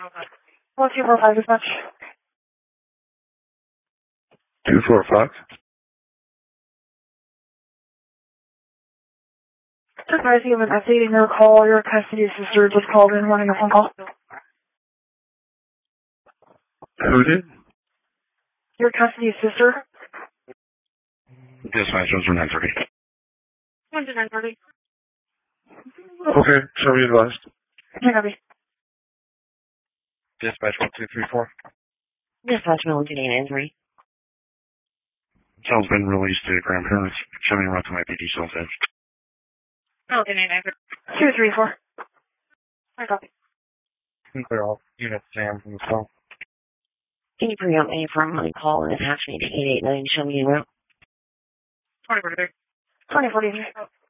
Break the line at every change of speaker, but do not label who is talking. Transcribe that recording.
1245 is much.
245.
Advising of an updating your call. Your custody sister just called in wanting a phone call.
Who did?
Your custody sister.
Dispatch 930.
930.
Okay, shall we advised?
Hey, copy.
Dispatch 1234.
Dispatch 930.
Child's been released to grandparents. Showing around to my PD cell edge.
Okay, 234. Hey, copy.
Clear all units Sam from the cell.
Can you pre-empt me from my call and attach me to 889? Show me en route.
2043. 2043.